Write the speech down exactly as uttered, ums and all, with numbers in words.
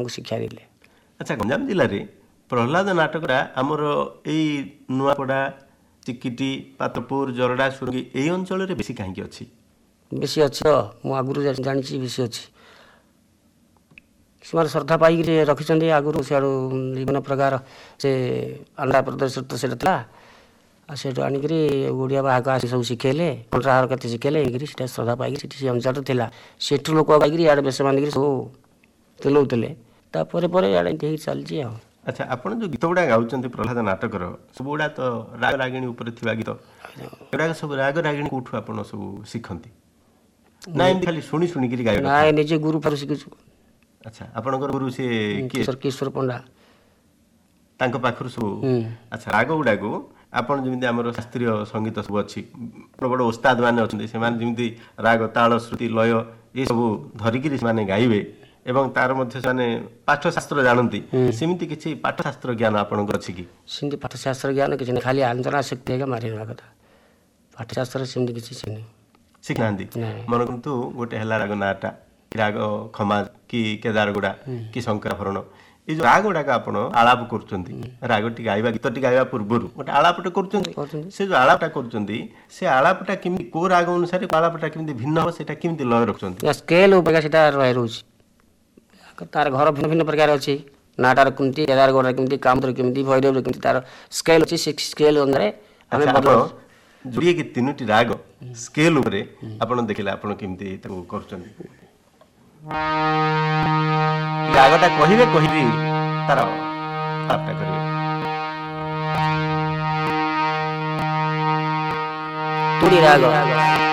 शिक्षा देले। अच्छा गंजाम जिले में प्रहलाद नाटकटा आमर यही नुआपड़ा चिकिटी पात्रपुर जरडा सुरंगी यही अंचल बेसी कहीं अच्छी बेसी अच्छी मु आगुरी जानी बेसी अच्छी से श्रद्धा पाई रखिंट आगुरी सियाड़ विभिन्न प्रकार से अंडा प्रदर्शित से से आणिक ओडिया बाहक आस सब शिखेले कंठाहार के शिखेले श्रद्धा पाई अंचल था सेठू लोक पाई इे बेस बांधिक सब तुलौले इे चलती। अच्छा आपन जो गीत गुड़ा गाँव प्रहलाद नाटकर सब गुड़ा तो राग रागिणी उपर थिबा गीत एगुड़ा सब राग रागिणी कौटू आप सब शिखती ना एमती खाली शुणी शुणिक गाय ना निजे गुरु पर शिखु। अच्छा आपनकर गुरु से किशोर किशोर पंडा तांको पाखर सब। अच्छा राग गुड़ा को आपन जमी आमर शास्त्रीय संगीत सब अच्छी बड़ बड़ ओस्ताद मैंने अच्छे से राग ताल श्रुति लय ये सब धरिकी गाइबे एवं तार मध्य से पाठशास्त्र जानती सेमती किसी पाठशास्त्र ज्ञान आपनकर अच्छी कि सेमती पाठशास्त्र ज्ञान किसी नहीं खाली आंदोलन शक्ति है मार कथा पाठशास्त्र सेमती किसी नहीं शिखना मन करतु गोटे है राग नाटा राग खमा कि केदारगुड़ा कि शंकराभरण ये जो राग गुड़ाक आप आलाप कर रागटी गाइबा गीतटी गाइबा पूर्व गोटे आलापटे कर से जो आलापटा कर आलापटा केमती को राग अनुसार आलापटा केमती भिन्न हम से केमती लय रखुच्च स्केल रोच तार घर भिन्न भिन्न प्रकार अच्छी नाटार कमी केदारगढ़ कमी कामर कमी भैरव कमी तार स्केल अच्छी से स्केल अनुसार जोड़े कि तीन राग स्केल उपरे आपन देखिले आपन केमती कर रागटा कहिबे कहिबी तार आपटा करिवे तुड़ी राग